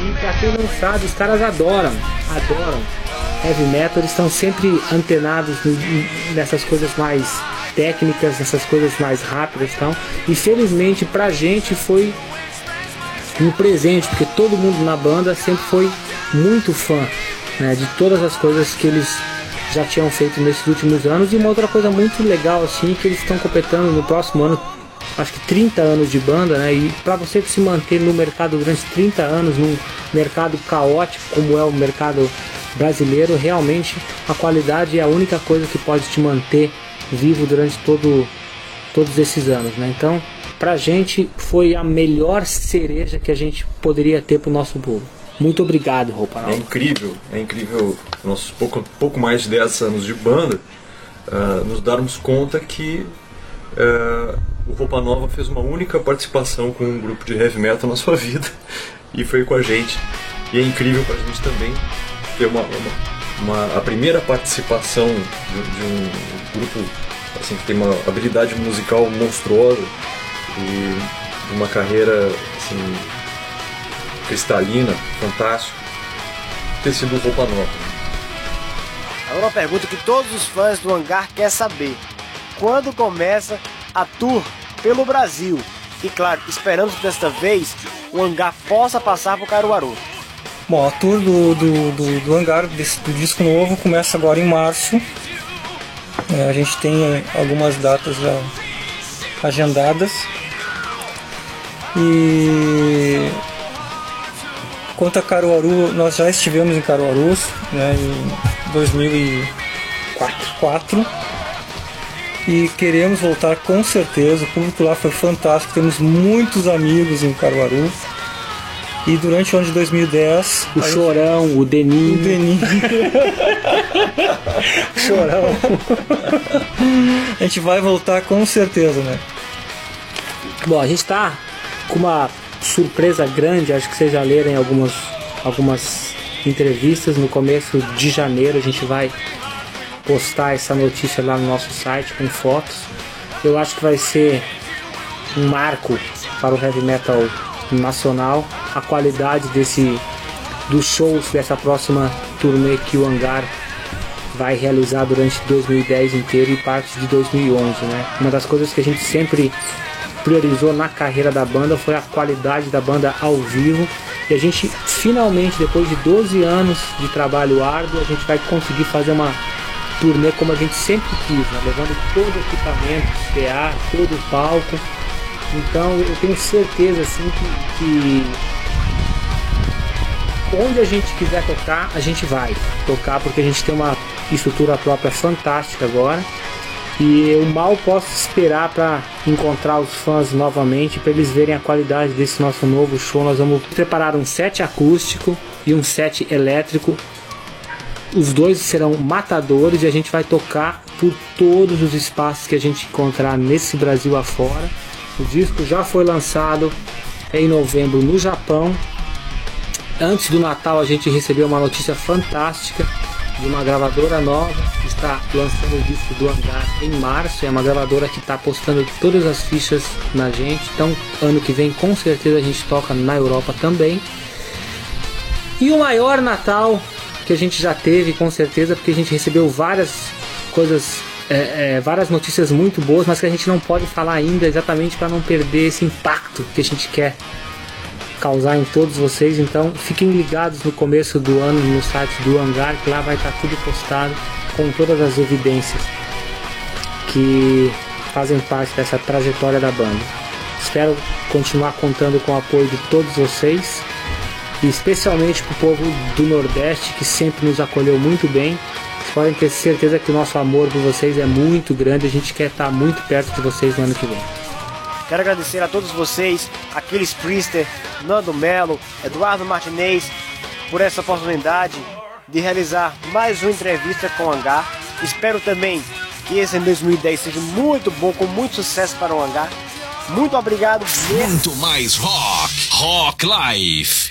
E pra quem não sabe, os caras adoram heavy metal, eles estão sempre antenados nessas coisas mais técnicas, nessas coisas mais rápidas e tal. E felizmente pra gente foi um presente, porque todo mundo na banda sempre foi muito fã, né, de todas as coisas que eles já tinham feito nesses últimos anos. E uma outra coisa muito legal assim, que eles estão completando no próximo ano, acho que 30 anos de banda, né? E para você se manter no mercado durante 30 anos, num mercado caótico como é o mercado brasileiro, realmente a qualidade é a única coisa que pode te manter vivo durante todos esses anos, né? Então, pra gente foi a melhor cereja que a gente poderia ter pro nosso bolo. Muito obrigado, Roupa Nova. É incrível nossos pouco mais de 10 anos de banda, nos darmos conta que o Roupa Nova fez uma única participação com um grupo de heavy metal na sua vida e foi com a gente. E é incrível pra gente também ter a primeira participação de um grupo assim, que tem uma habilidade musical monstruosa e uma carreira assim, cristalina, fantástico, ter sido Roupa Nova. Agora uma pergunta que todos os fãs do Hangar querem saber: quando começa a tour pelo Brasil? E claro, esperamos que desta vez o Hangar possa passar por Caruaru. Bom, a tour do Hangar, do disco novo, começa agora em março. A gente tem algumas datas já agendadas. E quanto a Caruaru, nós já estivemos em Caruaru, né, em 2004. E queremos voltar com certeza. O público lá foi fantástico, temos muitos amigos em Caruaru. E durante o ano de 2010... O Chorão, o Deninho. O Chorão. A gente vai voltar com certeza, né? Bom, a gente tá com uma surpresa grande, acho que vocês já leram em algumas entrevistas. No começo de janeiro a gente vai postar essa notícia lá no nosso site com fotos. Eu acho que vai ser um marco para o heavy metal nacional, a qualidade dos shows dessa próxima turnê que o Hangar vai realizar durante 2010 inteiro e parte de 2011, né? Uma das coisas que a gente sempre priorizou na carreira da banda foi a qualidade da banda ao vivo, e a gente finalmente, depois de 12 anos de trabalho árduo, a gente vai conseguir fazer uma turnê como a gente sempre quis, né? Levando todo o equipamento, PA, todo o palco. Então eu tenho certeza assim que onde a gente quiser tocar, a gente vai tocar, porque a gente tem uma estrutura própria fantástica agora. E eu mal posso esperar para encontrar os fãs novamente, para eles verem a qualidade desse nosso novo show. Nós vamos preparar um set acústico e um set elétrico. Os dois serão matadores e a gente vai tocar por todos os espaços que a gente encontrar nesse Brasil afora. O disco já foi lançado em novembro no Japão. Antes do Natal a gente recebeu uma notícia fantástica de uma gravadora nova que está lançando o disco do Hangar em março. É uma gravadora que está apostando todas as fichas na gente. Então ano que vem com certeza a gente toca na Europa também. E o maior Natal que a gente já teve, com certeza, porque a gente recebeu várias coisas, várias notícias muito boas, mas que a gente não pode falar ainda, exatamente para não perder esse impacto que a gente quer causar em todos vocês. Então fiquem ligados no começo do ano no site do Hangar, que lá vai estar tudo postado com todas as evidências que fazem parte dessa trajetória da banda. Espero continuar contando com o apoio de todos vocês, e especialmente para o povo do Nordeste, que sempre nos acolheu muito bem. Vocês podem ter certeza que o nosso amor por vocês é muito grande. A gente quer estar muito perto de vocês no ano que vem. Quero agradecer a todos vocês, Aquiles Priester, Nando Melo, Eduardo Martinez, por essa oportunidade de realizar mais uma entrevista com o Hangar. Espero também que esse ano 2010 seja muito bom, com muito sucesso para o Hangar. Muito obrigado. Muito mais rock, Rock Life.